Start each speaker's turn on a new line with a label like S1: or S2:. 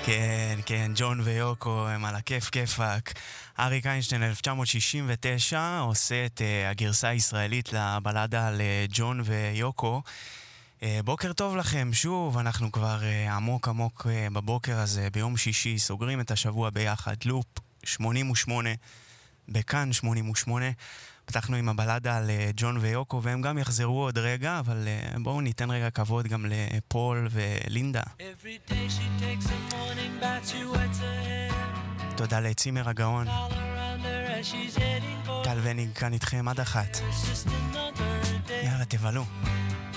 S1: כן, כן, ג'ון ויוקו הם על הכיף כיפק. אריק איינשטיין 1969 עושה את הגרסה הישראלית לבלדה על ג'ון ויוקו. בוקר טוב לכם, שוב, אנחנו כבר עמוק עמוק בבוקר הזה, ביום שישי, סוגרים את השבוע ביחד, לופ 88, בכאן 88. פתחנו עם הבלדה על ג'ון ויוקו, והם גם יחזרו עוד רגע, אבל בואו ניתן רגע כבוד גם לפול ולינדה. תודה לצימר הגאון. טל וניג כאן איתכם עד 1. יאללה, תבלו.